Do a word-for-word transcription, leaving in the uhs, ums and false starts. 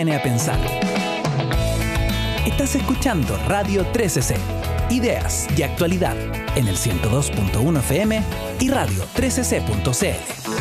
Viene a pensar. Estás escuchando Radio trece C, ideas y actualidad en el ciento dos punto uno F M y radio trece c punto c l.